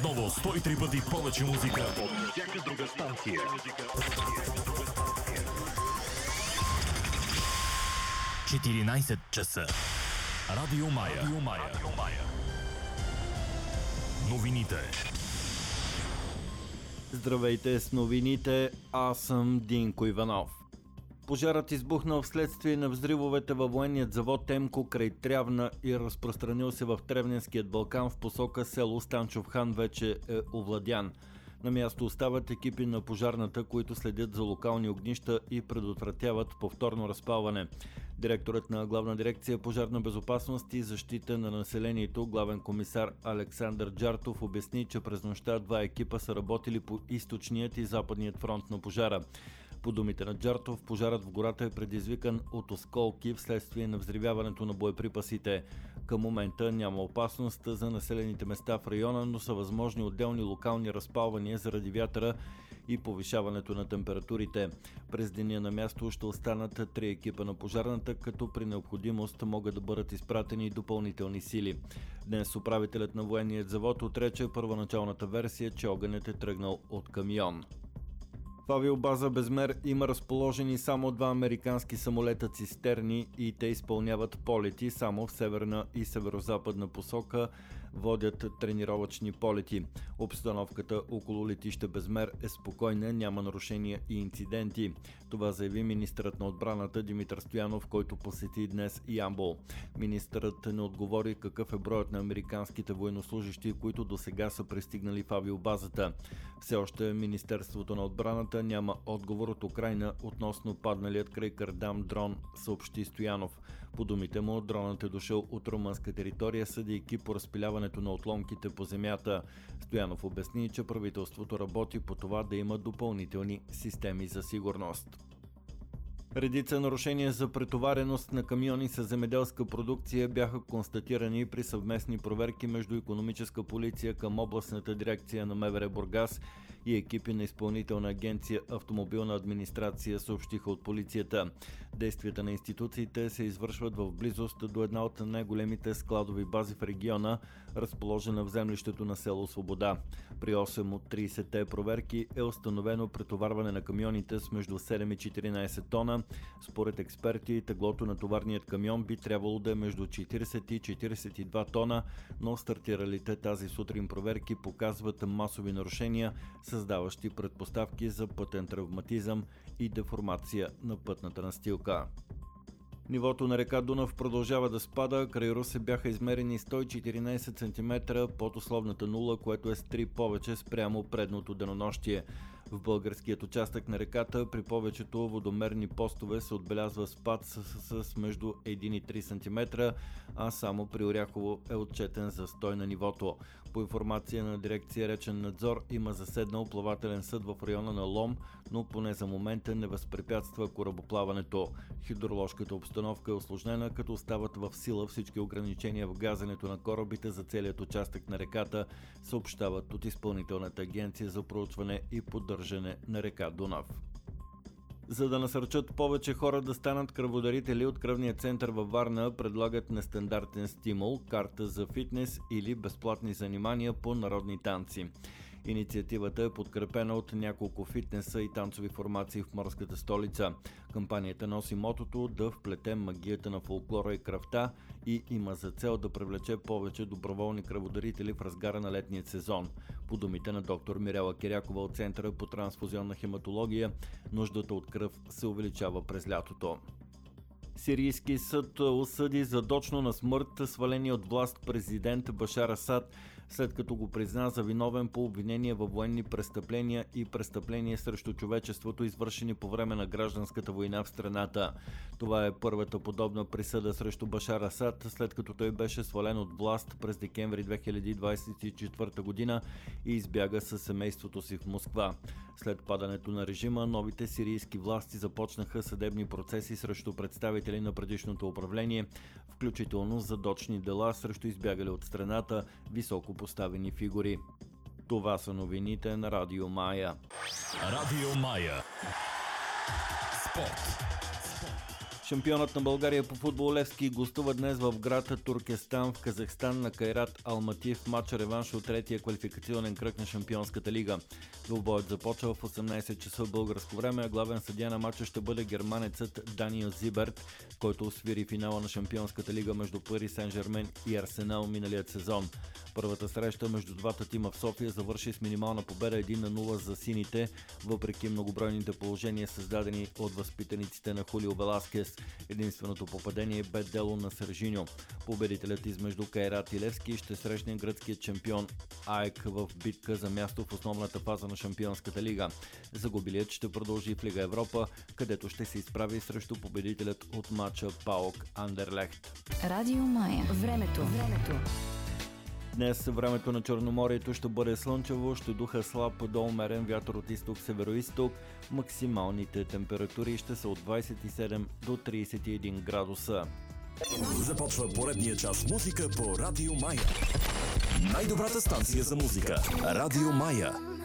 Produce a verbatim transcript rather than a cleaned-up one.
Отново сто и три пъти повече музика от всяка друга станция. четиринайсет часа. Радио Мая. Радио Мая. Радио Мая. Новините. Здравейте с новините, аз съм Динко Иванов. Пожарът избухнал вследствие на взривовете във военният завод Емко край Трявна и разпространил се в Тревненският Балкан в посока село Станчов хан вече е овладян. На място остават екипи на пожарната, които следят за локални огнища и предотвратяват повторно разпалване. Директорът на Главна дирекция пожарна безопасност и защита на населението, главен комисар Александър Джартов, обясни, че през нощта два екипа са работили по източният и западният фронт на пожара. По думите на Джартов, пожарът в гората е предизвикан от осколки вследствие на взривяването на боеприпасите. Към момента няма опасност за населените места в района, но са възможни отделни локални разпалвания заради вятъра и повишаването на температурите. През деня на място ще останат три екипа на пожарната, като при необходимост могат да бъдат изпратени допълнителни сили. Днес управителят на военният завод отрече първоначалната версия, че огънят е тръгнал от камион. В авиобаза Безмер има разположени само два американски самолета цистерни и те изпълняват полети само в северна и северозападна посока, водят тренировъчни полети. Обстановката около летище Безмер е спокойна, няма нарушения и инциденти. Това заяви министърът на отбраната Димитър Стоянов, който посети днес Ямбол. Министърът не отговори какъв е броят на американските военнослужащи, които досега са пристигнали в авиобазата. Все още Министерството на отбраната няма отговор от Украйна относно падналият край Кардам дрон, съобщи Стоянов. По думите му, дронът е дошъл от румънска територия, съдейки по разпиляването на отломките по земята. Стоянов обясни, че правителството работи по това да има допълнителни системи за сигурност. Редица нарушения за претовареност на камиони с земеделска продукция бяха констатирани при съвместни проверки между икономическа полиция към областната дирекция на МВР Бургас и екипи на изпълнителна агенция Автомобилна администрация, съобщиха от полицията. Действията на институциите се извършват в близост до една от най-големите складови бази в региона, разположена в землището на село Свобода. При осем от трийсетте проверки е установено претоварване на камионите с между седем и четиринайсет тона. Според експерти, теглото на товарният камион би трябвало да е между четирийсет и четирийсет и два тона, но стартиралите тази сутрин проверки показват масови нарушения, създаващи предпоставки за пътен травматизъм и деформация на пътната настилка. Нивото на река Дунав продължава да спада. Край Русе бяха измерени сто и четиринайсет сантиметра под условната нула, което е с три повече спрямо предното денонощие. В българският участък на реката при повечето водомерни постове се отбелязва спад с, с, с между един и три сантиметра, а само при Оряхово е отчетен застой на нивото. По информация на дирекция Речен надзор има заседнал плавателен съд в района на Лом, но поне за момента не възпрепятства корабоплаването. Хидроложката обстановка е усложнена, като остават в сила всички ограничения в газенето на корабите за целият участък на реката, съобщават от Изпълнителната агенция за проучване и поддържане на река Дунав. За да насърчат повече хора да станат кръводарители, от кръвния център във Варна предлагат нестандартен стимул, карта за фитнес или безплатни занимания по народни танци. Инициативата е подкрепена от няколко фитнеса и танцови формации в морската столица. Кампанията носи мотото да вплетем магията на фолклора и кръвта и има за цел да привлече повече доброволни кръводарители в разгара на летния сезон. По думите на доктор Мирела Кирякова от Центъра по трансфузионна хематология, нуждата от кръв се увеличава през лятото. Сирийски съд осъди задочно на смърт сваления от власт президент Башар Асад, след като го призна за виновен по обвинение във военни престъпления и престъпления срещу човечеството, извършени по време на гражданската война в страната. Това е първата подобна присъда срещу Башар Асад, след като той беше свален от власт през декември две хиляди двадесет и четвърта година и избяга със семейството си в Москва. След падането на режима, новите сирийски власти започнаха съдебни процеси срещу представители на предишното управление, включително задочни дела срещу избягали от страната високо поставени фигури. Това са новините на Радио Мая. Радио Мая. Спорт. Шампионът на България по футбол Левски гостува днес в град Туркестан в Казахстан на Кайрат Алмати в матч реванш от третия квалификационен кръг на Шампионската лига. Двубоят започва в осемнайсет часа българско време, а главен съдия на матча ще бъде германецът Даниел Зиберт, който освири финала на Шампионската лига между Пари Сен-Жермен и Арсенал миналият сезон. Първата среща между двата тима в София завърши с минимална победа един на нула за сините, въпреки многобройните положения, създадени от възпитаниците на Хулио Веласкес. Единственото попадение бе дело на Сержиньо. Победителят измежду Кайрат и Левски ще срещне гръцкият шампион АЕК в битка за място в основната фаза на Шампионската лига. Загубилият ще продължи в Лига Европа, където ще се изправи срещу победителят от матча ПАОК Андерлехт. Радио Мая. Времето. Времето. Днес времето на Черноморието ще бъде слънчево, ще духа слаб до умерен вятър от изток-североизток. Максималните температури ще са от двайсет и седем до трийсет и един градуса. Започва поредния час музика по Радио Мая. Най-добрата станция за музика. Радио Мая.